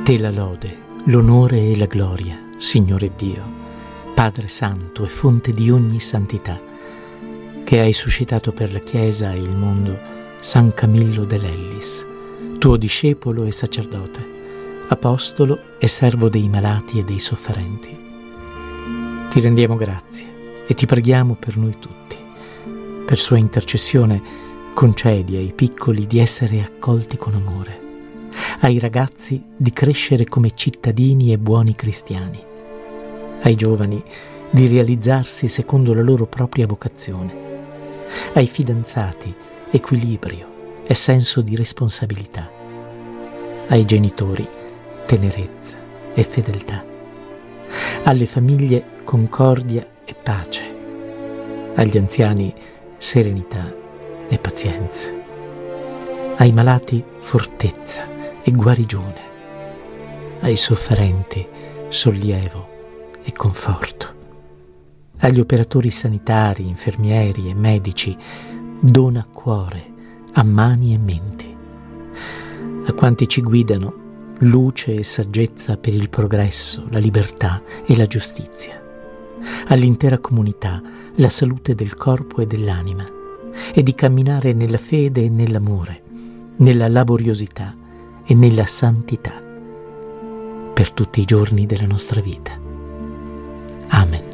te la lode, l'onore e la gloria, Signore Dio, Padre Santo e fonte di ogni santità, che hai suscitato per la Chiesa e il mondo San Camillo dell'Ellis, tuo discepolo e sacerdote, apostolo e servo dei malati e dei sofferenti. Ti rendiamo grazie e ti preghiamo per noi tutti. Per sua intercessione concedi ai piccoli di essere accolti con amore, ai ragazzi di crescere come cittadini e buoni cristiani, ai giovani di realizzarsi secondo la loro propria vocazione, ai fidanzati equilibrio e senso di responsabilità, ai genitori tenerezza e fedeltà, alle famiglie concordia e pace, agli anziani serenità e pazienza, ai malati fortezza e guarigione, ai sofferenti sollievo e conforto, agli operatori sanitari, infermieri e medici dona cuore a mani e menti, a quanti ci guidano luce e saggezza per il progresso, la libertà e la giustizia, all'intera comunità la salute del corpo e dell'anima e di camminare nella fede e nell'amore, nella laboriosità e nella santità per tutti i giorni della nostra vita. Amen.